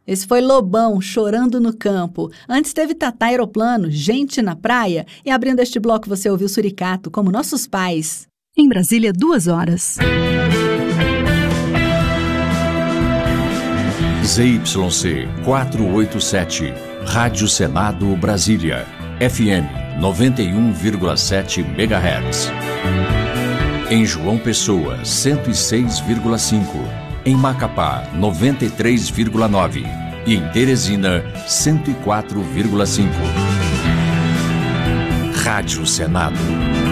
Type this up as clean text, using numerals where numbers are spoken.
Esse foi Lobão, Chorando no Campo. Antes teve Tatá Aeroplano, Gente na Praia. E abrindo este bloco você ouviu Suricato, Como Nossos Pais. Em Brasília, 2 horas. ZYC 487, Rádio Senado Brasília, FM 91,7 MHz. Em João Pessoa, 106,5. Em Macapá, 93,9. E em Teresina, 104,5. Rádio Senado.